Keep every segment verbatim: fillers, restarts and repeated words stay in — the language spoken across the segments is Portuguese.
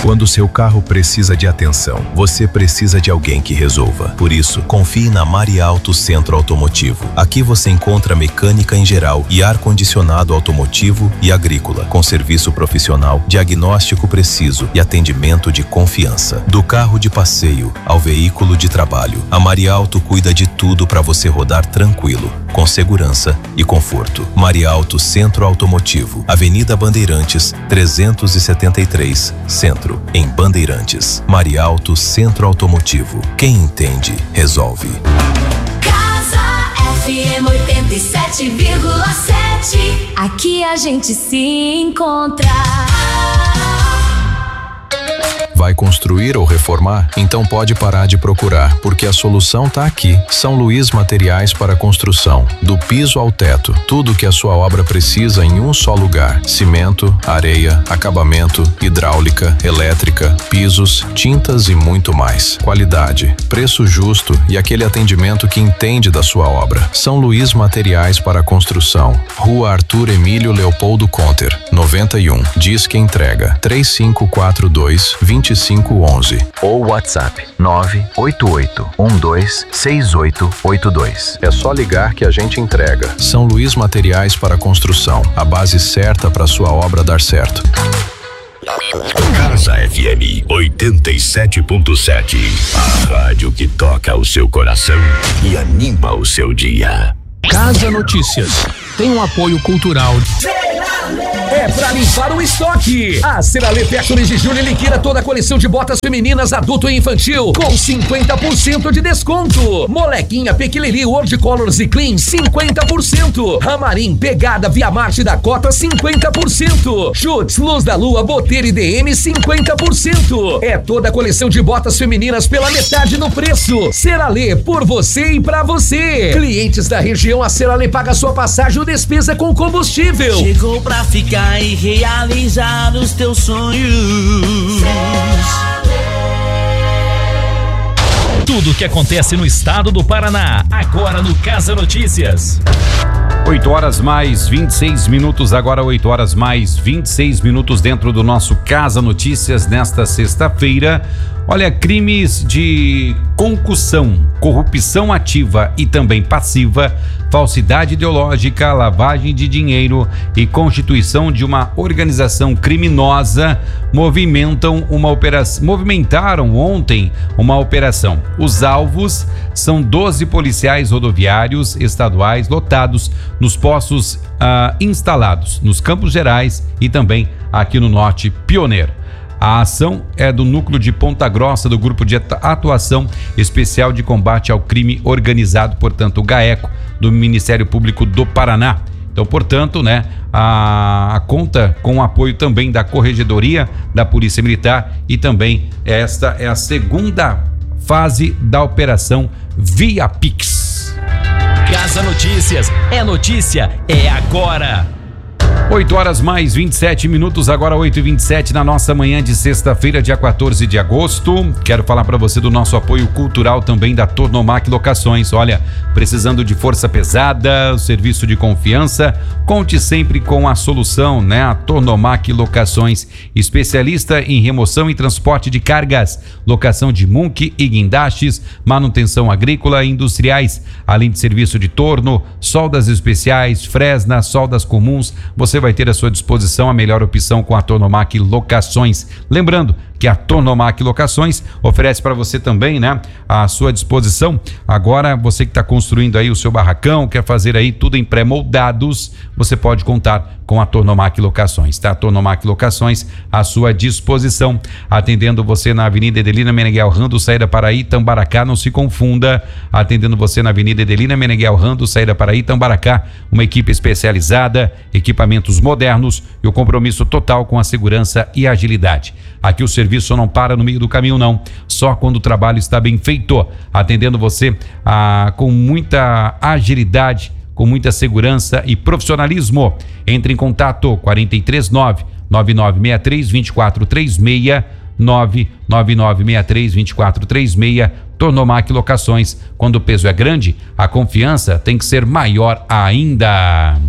Quando o seu carro precisa de atenção, você precisa de alguém que resolva. Por isso, confie na Mariauto Centro Automotivo. Aqui você encontra mecânica em geral e ar-condicionado automotivo e agrícola, com serviço profissional, diagnóstico preciso e atendimento de confiança. Do carro de passeio ao veículo de trabalho, a Mariauto cuida de tudo para você rodar tranquilo, com segurança e conforto. Mariauto Centro Automotivo, Avenida Bandeirantes, trezentos e setenta e três, Centro, em Bandeirantes. Mariauto Centro Automotivo. Quem entende, resolve. Casa F M oitenta e sete vírgula sete. Aqui a gente se encontra. Vai construir ou reformar? Então pode parar de procurar, porque a solução tá aqui. São Luiz Materiais para Construção. Do piso ao teto, tudo que a sua obra precisa em um só lugar. Cimento, areia, acabamento, hidráulica, elétrica, pisos, tintas e muito mais. Qualidade, preço justo e aquele atendimento que entende da sua obra. São Luiz Materiais para Construção. Rua Arthur Emílio Leopoldo Conter, noventa e um. Disque entrega três cinco quatro dois, dois cinco um um. Ou WhatsApp nove oito oito um dois seis oito oito dois. É só ligar que a gente entrega. São Luiz Materiais para Construção. A base certa para sua obra dar certo. Casa F M oitenta e sete ponto sete. A rádio que toca o seu coração e anima o seu dia. Casa Notícias tem um apoio cultural. É pra limpar o estoque. A Ceralê fecha o mês de julho e liquida toda a coleção de botas femininas, adulto e infantil com cinquenta por cento de desconto. Molequinha, Pequileri, World Colors e Clean, cinquenta por cento. Ramarim, Pegada, Via Marte da Cota, cinquenta por cento. Chutes, Luz da Lua, Boteiro e D M, cinquenta por cento. É toda a coleção de botas femininas pela metade no preço. Ceralê, por você e pra você. Clientes da região, a Ceralê paga sua passagem ou despesa com combustível. Chegou pra ficar e realizar os teus sonhos. Tudo o que acontece no estado do Paraná, agora no Casa Notícias. oito horas mais vinte e seis minutos, agora oito horas mais vinte e seis minutos dentro do nosso Casa Notícias nesta sexta-feira. Olha, crimes de concussão, corrupção ativa e também passiva, falsidade ideológica, lavagem de dinheiro e constituição de uma organização criminosa movimentam uma operação, movimentaram ontem uma operação. Os alvos são doze policiais rodoviários estaduais lotados nos postos ah, instalados nos Campos Gerais e também aqui no Norte Pioneiro. A ação é do núcleo de Ponta Grossa do Grupo de Atuação Especial de Combate ao Crime Organizado, portanto, o GAECO, do Ministério Público do Paraná. Então, portanto, né, a, a conta com o apoio também da Corregedoria da Polícia Militar e também esta é a segunda fase da operação Via Pix. Casa Notícias, é notícia, é agora. oito horas mais vinte e sete minutos, agora oito e vinte e sete na nossa manhã de sexta-feira, dia quatorze de agosto. Quero falar para você do nosso apoio cultural também da Tornomac Locações. Olha, precisando de força pesada, serviço de confiança, conte sempre com a solução, né? A Tornomac Locações, especialista em remoção e transporte de cargas, locação de munque e guindastes, manutenção agrícola e industriais, além de serviço de torno, soldas especiais, fresna, soldas comuns. Você vai ter à sua disposição a melhor opção com a Tornomac Locações. Lembrando que a Tornomac Locações oferece para você também, né, à sua disposição. Agora, você que está construindo aí o seu barracão, quer fazer aí tudo em pré-moldados, você pode contar com a Tornomac Locações, tá? Tornomac Locações à sua disposição, atendendo você na Avenida Edelina Meneghel Rando, saída Paraí, Tambaracá, não se confunda, atendendo você na Avenida Edelina Meneghel Rando, saída Paraí, Tambaracá, uma equipe especializada, equipamentos modernos e o compromisso total com a segurança e agilidade. Aqui o serviço não para no meio do caminho, não, só quando o trabalho está bem feito, atendendo você ah, com muita agilidade, com muita segurança e profissionalismo. Entre em contato quarenta e três nove nove nove seis três dois quatro três seis, nove nove nove seis três dois quatro três seis. Tornomac Locações. Quando o peso é grande, a confiança tem que ser maior ainda.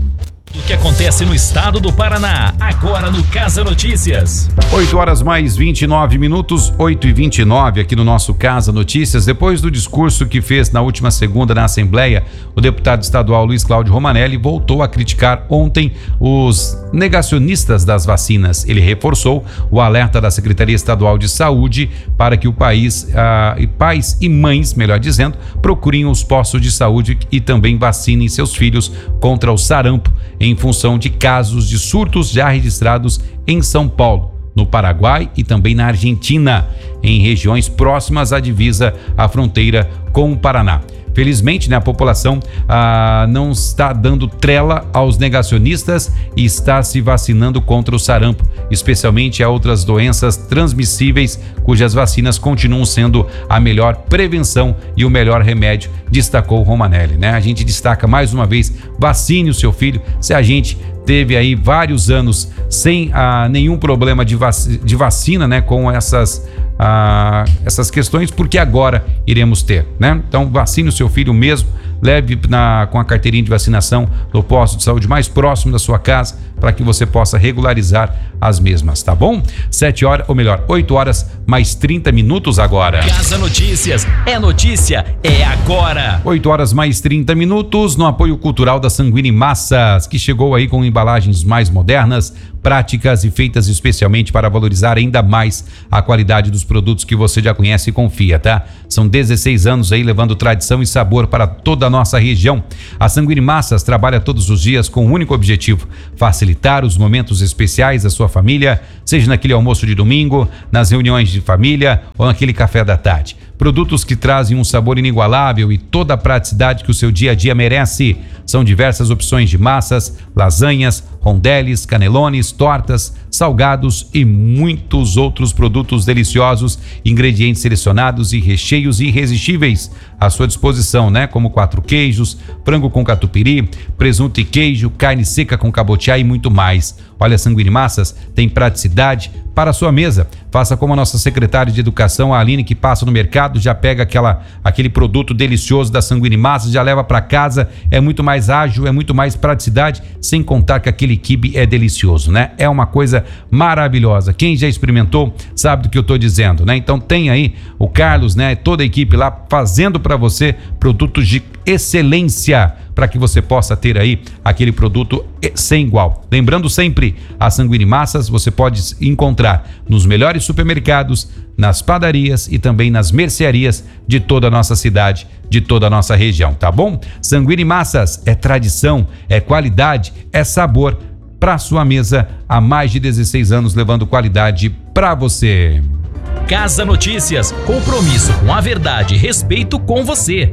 O que acontece no estado do Paraná, agora no Casa Notícias. oito horas mais vinte e nove minutos, oito e vinte e nove aqui no nosso Casa Notícias. Depois do discurso que fez na última segunda na Assembleia, o deputado estadual Luiz Cláudio Romanelli voltou a criticar ontem os negacionistas das vacinas. Ele reforçou o alerta da Secretaria Estadual de Saúde para que o país, ah, pais e mães, melhor dizendo, procurem os postos de saúde e também vacinem seus filhos contra o sarampo, em função de casos de surtos já registrados em São Paulo, no Paraguai e também na Argentina, em regiões próximas à divisa, à fronteira com o Paraná. Felizmente, né, a população ah, não está dando trela aos negacionistas e está se vacinando contra o sarampo, especialmente a outras doenças transmissíveis, cujas vacinas continuam sendo a melhor prevenção e o melhor remédio, destacou Romanelli, né? A gente destaca mais uma vez, vacine o seu filho. Se a gente teve aí vários anos sem ah, nenhum problema de, vac- de vacina, né, com essas Ah, essas questões, porque agora iremos ter, né? Então vacine o seu filho mesmo, leve na, com a carteirinha de vacinação do posto de saúde mais próximo da sua casa, para que você possa regularizar as mesmas, tá bom? sete horas, ou melhor, oito horas mais trinta minutos agora. Casa Notícias, é notícia, é agora. oito horas mais trinta minutos, no apoio cultural da Sanguini Massas, que chegou aí com embalagens mais modernas, práticas e feitas especialmente para valorizar ainda mais a qualidade dos produtos que você já conhece e confia, tá? São dezesseis anos aí levando tradição e sabor para toda a nossa região. A Sanguini Massas trabalha todos os dias com um único objetivo: facilitar os momentos especiais da sua família, seja naquele almoço de domingo, nas reuniões de família ou naquele café da tarde. Produtos que trazem um sabor inigualável e toda a praticidade que o seu dia a dia merece. São diversas opções de massas, lasanhas, rondeles, canelones, tortas, salgados e muitos outros produtos deliciosos, ingredientes selecionados e recheios irresistíveis à sua disposição, né? Como quatro queijos, frango com catupiry, presunto e queijo, carne seca com cabotiá e muito mais. Olha, a Sanguini Massas tem praticidade para a sua mesa. Faça como a nossa secretária de Educação, a Aline, que passa no mercado, já pega aquela, aquele produto delicioso da Sanguini Massas, já leva para casa. É muito mais ágil, é muito mais praticidade, sem contar que aquele quibe é delicioso, né? É uma coisa maravilhosa. Quem já experimentou sabe do que eu estou dizendo, né? Então tem aí o Carlos, né? Toda a equipe lá fazendo para você produtos de excelência, para que você possa ter aí aquele produto sem igual. Lembrando sempre, a Sanguini Massas você pode encontrar nos melhores supermercados, nas padarias e também nas mercearias de toda a nossa cidade, de toda a nossa região, tá bom? Sanguini Massas é tradição, é qualidade, é sabor para sua mesa há mais de dezesseis anos, levando qualidade para você. Casa Notícias, compromisso com a verdade e respeito com você.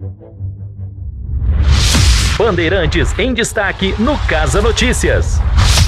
Bandeirantes em destaque no Casa Notícias.